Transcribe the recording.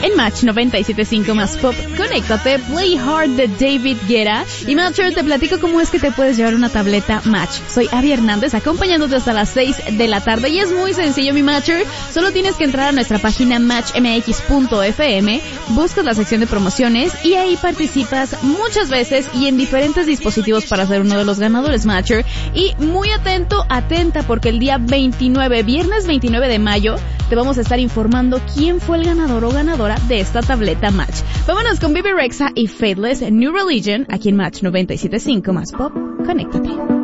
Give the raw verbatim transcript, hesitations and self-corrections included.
En Match noventa y siete punto cinco más Pop, conéctate, Play Hard de David Guetta. Y Matcher, te platico cómo es que te puedes llevar una tableta Match. Soy Abby Hernández, acompañándote hasta las seis de la tarde. Y es muy sencillo, mi Matcher. Solo tienes que entrar a nuestra página match m x punto f m, buscas la sección de promociones y ahí participas muchas veces y en diferentes dispositivos para ser uno de los ganadores, Matcher. Y muy atento, atenta, porque el día veintinueve, viernes veintinueve de mayo, te vamos a estar informando quién fue el ganador o ganadora de esta tableta Match. Vámonos con Bebe Rexha y Faithless, New Religion, aquí en Match noventa y siete punto cinco más Pop. Conéctate.